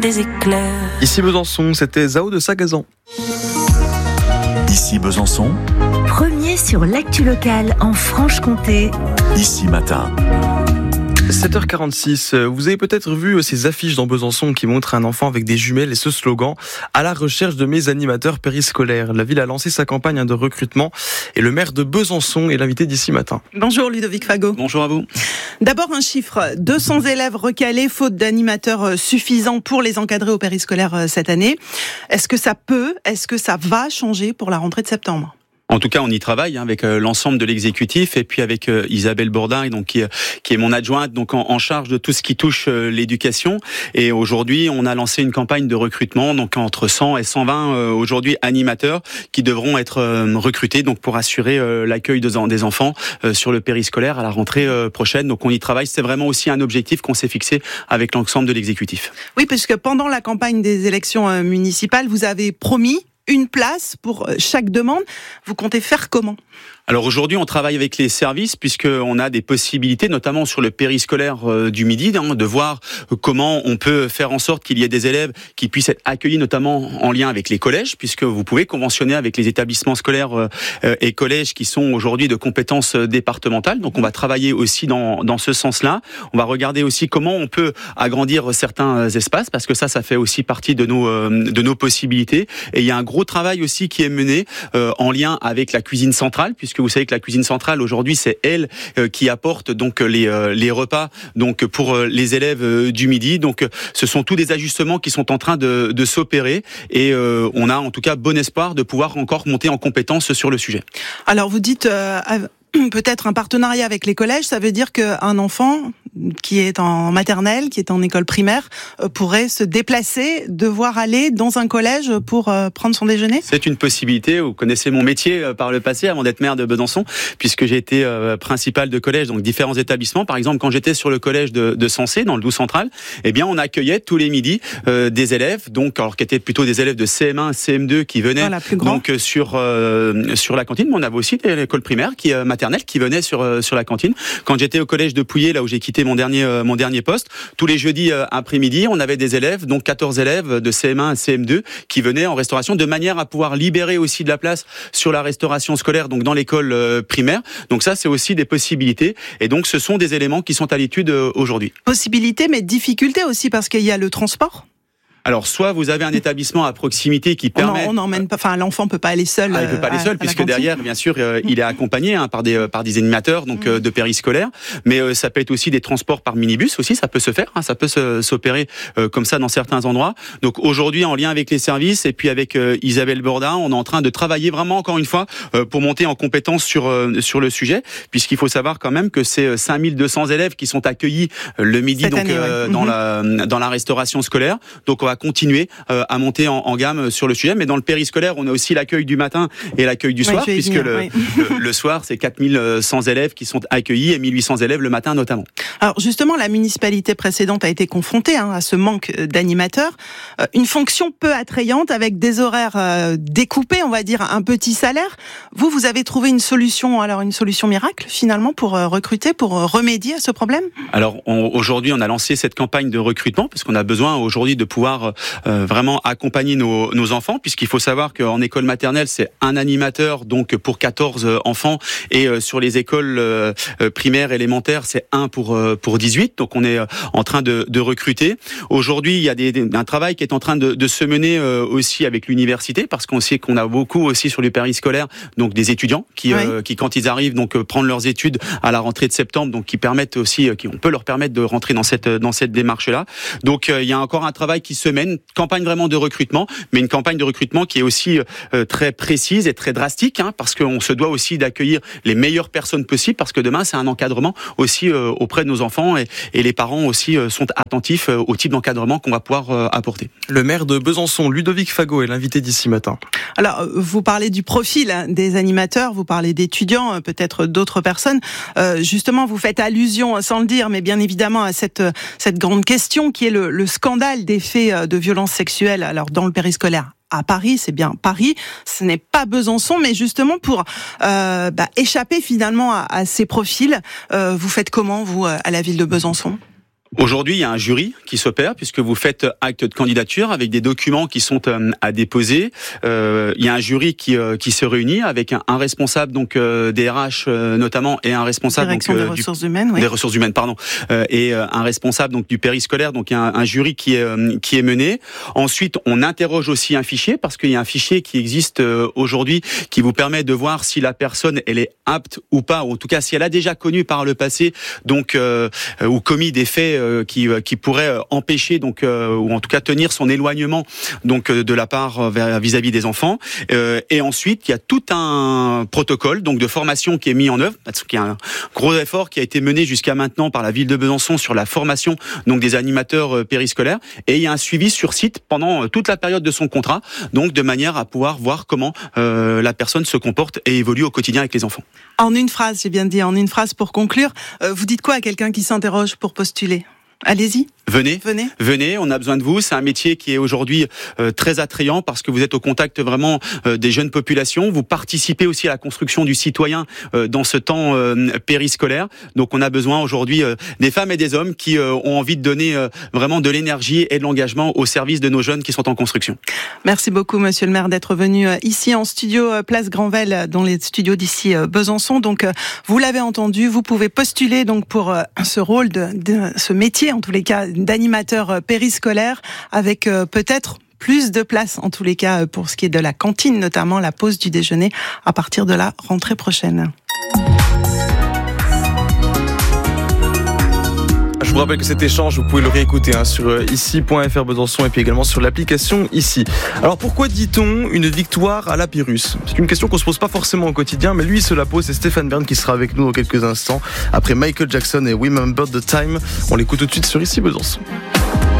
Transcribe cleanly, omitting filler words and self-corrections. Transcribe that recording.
des éclairs. Ici Besançon, c'était Zao de Sagazan. Ici Besançon, Premier sur l'actu locale en Franche-Comté. Ici Matin. 7h46, vous avez peut-être vu ces affiches dans Besançon qui montrent un enfant avec des jumelles et ce slogan « À la recherche de mes animateurs périscolaires ». La ville a lancé sa campagne de recrutement et le maire de Besançon est l'invité d'Ici Matin. Bonjour Ludovic Fagot. Bonjour à vous. D'abord un chiffre, 200 élèves recalés faute d'animateurs suffisants pour les encadrer au périscolaire cette année. Est-ce que ça va changer pour la rentrée de septembre ? En tout cas, on y travaille avec l'ensemble de l'exécutif et puis avec Isabelle Bourdin, donc qui est mon adjointe, donc en charge de tout ce qui touche l'éducation. Et aujourd'hui, on a lancé une campagne de recrutement, donc entre 100 et 120 aujourd'hui animateurs qui devront être recrutés, donc pour assurer l'accueil des enfants sur le périscolaire à la rentrée prochaine. Donc on y travaille. C'est vraiment aussi un objectif qu'on s'est fixé avec l'ensemble de l'exécutif. Oui, parce que pendant la campagne des élections municipales, vous avez promis une place pour chaque demande. Vous comptez faire comment ? Alors aujourd'hui, on travaille avec les services puisqu'on a des possibilités, notamment sur le périscolaire du Midi, de voir comment on peut faire en sorte qu'il y ait des élèves qui puissent être accueillis, notamment en lien avec les collèges, puisque vous pouvez conventionner avec les établissements scolaires et collèges qui sont aujourd'hui de compétences départementales. Donc on va travailler aussi dans ce sens-là. On va regarder aussi comment on peut agrandir certains espaces, parce que ça fait aussi partie de nos possibilités. Et il y a un gros travail aussi qui est mené en lien avec la cuisine centrale, puisque vous savez que la cuisine centrale aujourd'hui c'est elle qui apporte donc les repas donc pour les élèves du Midi. Donc ce sont tous des ajustements qui sont en train de s'opérer et on a en tout cas bon espoir de pouvoir encore monter en compétence sur le sujet. Alors vous dites peut-être un partenariat avec les collèges, ça veut dire qu'un enfant qui est en maternelle, qui est en école primaire, pourrait se déplacer, devoir aller dans un collège pour prendre son déjeuner ? C'est une possibilité. Vous connaissez mon métier par le passé, avant d'être maire de Besançon, puisque j'ai été principal de collège, donc différents établissements. Par exemple, quand j'étais sur le collège de Sensé, dans le Doubs central, eh bien, on accueillait tous les midis des élèves, donc alors qui étaient plutôt des élèves de CM1, CM2 qui venaient donc sur la cantine. Mais on avait aussi l'école primaire maternelle qui venait sur la cantine. Quand j'étais au collège de Pouillet, là où j'ai quitté mon dernier poste, tous les jeudis après-midi, on avait des élèves, donc 14 élèves de CM1 à CM2 qui venaient en restauration de manière à pouvoir libérer aussi de la place sur la restauration scolaire, donc dans l'école primaire. Donc ça, c'est aussi des possibilités. Et donc, ce sont des éléments qui sont à l'étude aujourd'hui. Possibilités, mais difficultés aussi parce qu'il y a le transport. Alors, soit vous avez un établissement à proximité qui permet... On n'emmène pas, enfin, l'enfant peut pas aller seul. Il peut pas aller seul, puisque derrière, bien sûr, il est accompagné par des animateurs, donc de périscolaire. Mais ça peut être aussi des transports par minibus aussi, ça peut se faire, ça peut s'opérer comme ça dans certains endroits. Donc aujourd'hui, en lien avec les services et puis avec Isabelle Bourdin, on est en train de travailler vraiment encore une fois pour monter en compétence sur le sujet, puisqu'il faut savoir quand même que c'est 5200 élèves qui sont accueillis le midi cette année, dans la restauration scolaire. Donc on va continuer à monter en gamme sur le sujet, mais dans le périscolaire, on a aussi l'accueil du matin et l'accueil du soir, puisque le soir, c'est 4100 élèves qui sont accueillis et 1800 élèves le matin notamment. Alors justement, la municipalité précédente a été confrontée à ce manque d'animateurs. Une fonction peu attrayante avec des horaires découpés, on va dire un petit salaire. Vous avez trouvé une solution miracle finalement pour recruter, pour remédier à ce problème ? Alors aujourd'hui, on a lancé cette campagne de recrutement parce qu'on a besoin aujourd'hui de pouvoir vraiment accompagner nos enfants, puisqu'il faut savoir qu'en école maternelle, c'est un animateur donc pour 14 enfants et sur les écoles primaires élémentaires, c'est 1 pour 18. Donc on est en train de recruter. Aujourd'hui, il y a un travail qui est en train de se mener aussi avec l'université, parce qu'on sait qu'on a beaucoup aussi sur le périscolaire, donc des étudiants qui quand ils arrivent donc prendre leurs études à la rentrée de septembre, donc qui permettent aussi, on peut leur permettre de rentrer dans cette démarche-là. Donc il y a encore un travail qui se mène, campagne vraiment de recrutement, mais une campagne de recrutement qui est aussi très précise et très drastique, parce qu'on se doit aussi d'accueillir les meilleures personnes possibles, parce que demain c'est un encadrement aussi auprès de nos enfants et les parents aussi sont attentifs au type d'encadrement qu'on va pouvoir apporter. Le maire de Besançon, Ludovic Fagot, est l'invité d'Ici Matin. Alors, vous parlez du profil des animateurs, vous parlez d'étudiants, peut-être d'autres personnes. Justement, vous faites allusion, sans le dire, mais bien évidemment à cette grande question qui est le scandale des faits de violences sexuelles alors dans le périscolaire. À Paris, c'est bien Paris, ce n'est pas Besançon, mais justement pour échapper finalement à ces profils, vous faites comment, vous, à la ville de Besançon ? Aujourd'hui, il y a un jury qui s'opère puisque vous faites acte de candidature avec des documents qui sont à déposer. Il y a un jury qui se réunit avec un responsable donc des RH notamment et un responsable Direction des ressources humaines, oui. Des ressources humaines, pardon, et un responsable donc du périscolaire. Donc il y a un jury qui est mené. Ensuite, on interroge aussi un fichier parce qu'il y a un fichier qui existe aujourd'hui qui vous permet de voir si la personne elle est apte ou pas, ou en tout cas si elle a déjà connu par le passé donc ou commis des faits qui pourrait empêcher donc ou en tout cas tenir son éloignement donc de la part vis-à-vis des enfants. Et ensuite, il y a tout un protocole donc de formation qui est mis en œuvre, parce qu'il y a un gros effort qui a été mené jusqu'à maintenant par la ville de Besançon sur la formation donc des animateurs périscolaires, et il y a un suivi sur site pendant toute la période de son contrat, donc de manière à pouvoir voir comment la personne se comporte et évolue au quotidien avec les enfants. En une phrase, j'ai bien dit, en une phrase pour conclure, vous dites quoi à quelqu'un qui s'interroge pour postuler ? Allez-y. Venez, on a besoin de vous. C'est un métier qui est aujourd'hui très attrayant parce que vous êtes au contact vraiment des jeunes populations. Vous participez aussi à la construction du citoyen dans ce temps périscolaire. Donc on a besoin aujourd'hui des femmes et des hommes qui ont envie de donner vraiment de l'énergie et de l'engagement au service de nos jeunes qui sont en construction. Merci beaucoup, monsieur le maire, d'être venu ici en studio Place Granvelle, dans les studios d'ici Besançon. Donc vous l'avez entendu, vous pouvez postuler donc pour ce rôle de ce métier, en tous les cas, d'animateur périscolaire, avec peut-être plus de place, en tous les cas, pour ce qui est de la cantine, notamment la pause du déjeuner, à partir de la rentrée prochaine. Je vous rappelle que cet échange, vous pouvez le réécouter sur ici.fr Besançon et puis également sur l'application Ici. Alors pourquoi dit-on une victoire à la Pyrrhus ? C'est une question qu'on se pose pas forcément au quotidien, mais lui il se la pose. C'est Stéphane Bern qui sera avec nous dans quelques instants. Après Michael Jackson et Remember the Time, on l'écoute tout de suite sur Ici Besançon.